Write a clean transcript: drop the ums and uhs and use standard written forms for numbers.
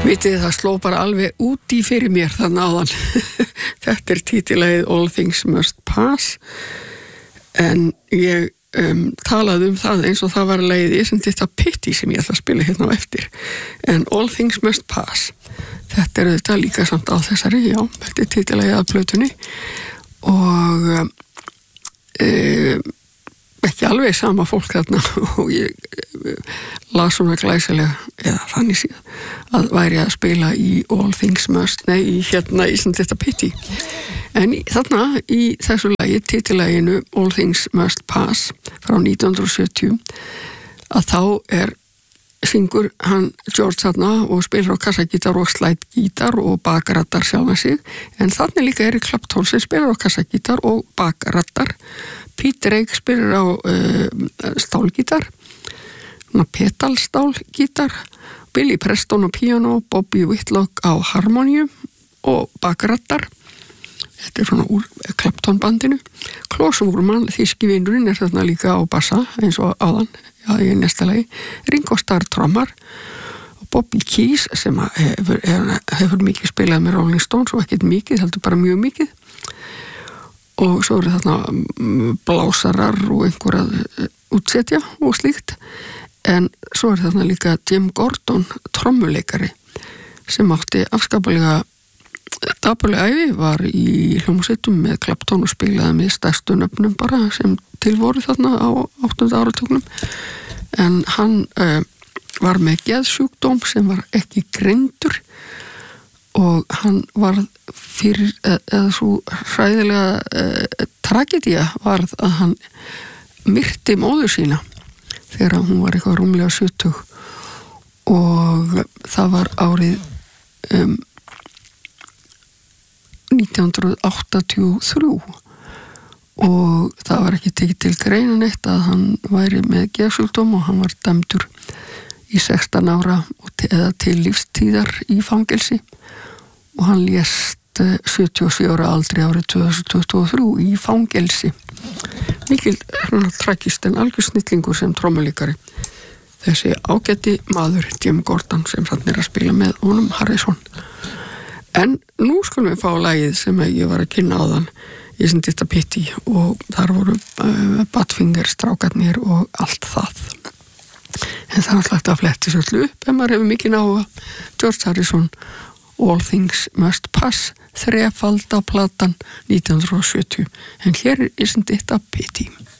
Vitið það sló bara alveg út í fyrir mér þannig áðan. Þetta títilagið All Things Must Pass en ég talaði það eins og það var lagið Isn't It a Pity sem ég ætla að spila hérna á eftir en All Things Must Pass þetta þetta líka samt á þessari þetta títilagið af plötunni og ekki alveg sama fólk þarna og ég las svona glæsilega eða þannig síðan að væri að spila í All Things Must Isn't It a Pity en þarna í þessu lagi, titilaginu All Things Must Pass frá 1970 að þá syngur hann George þarna og spilar á kassagítar og slætgítar og bakrattar sjálfan sig en þannig líka Eric Clapton sem spilar á kassagítar og bakrattar Pete Drake spilar á stálgítar pedalstálgítar Billy Preston á piano Bobby Whitlock á harmonium og bakrattar þetta svona úr Clapton bandinu Klaus Voormann, þýski vinurinn þarna líka á bassa eins og áðan í næsta lagi Ringo Starr trommar og Bobby Keys sem hefur mikið spilað með Rolling Stones og ekkert mikið, heldur bara mjög mikið og svo þarna blásarar og einhver að útsetja og slíkt en svo þarna líka Jim Gordon trommuleikari sem átti afskapalega dapurlega ævi var í hljómsveitum með Clapton og spilaði með stærstu nöfnum bara sem til voru þarna á 8. áratugnum en hann var með geðsjúkdóm sem var ekki greindur og hann var fyrir eða svo hræðilega tragedía var að hann myrti móður sína þegar hún var eitthvað rúmlega 70 og það var árið 1983 og það var ekki tekið til greina neitt að hann væri með geðsjúkdóm og hann var dæmdur í 16 ára eða til lífstíðar í fangelsi og hann lést 77 ára aldri árið 2023 í fangelsi mikil tragist en algjör snillingur sem trommuleikari þessi ágæti maður Jim Gordon sem þannig að spila með honum Harrison en nú skulum við fá lagið sem ég var að kynna áðan Isn't It a Pity og þar voru Badfinger strákarnir og allt það en það alltaf að fletti svo allu upp en maður hefur mikið náhuga George Harrison All Things Must Pass þrefalda platan 1970 en hér Isn't It a Pity